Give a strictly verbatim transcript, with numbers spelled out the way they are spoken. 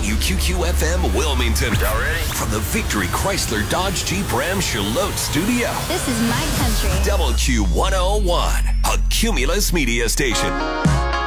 W Q Q F M Wilmington. Y'all ready? From the Victory Chrysler Dodge Jeep Ram Charlotte studio. This is my country. W Q one oh one, a Cumulus media station.